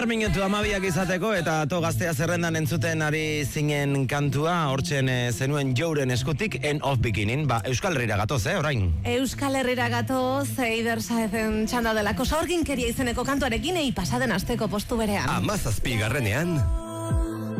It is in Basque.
minutu 12 izateko eta ato gaztea zerrendan entzuten ari zinen kantua, hortzen zenuen Jouren eskutik End of Beginning. Euskal Herrira gatoz, orain? Euskal Herrira gatoz, Eider Saezen txanda delako saurginkeria izeneko kantuarekin pasaden asteko postu berean. 17.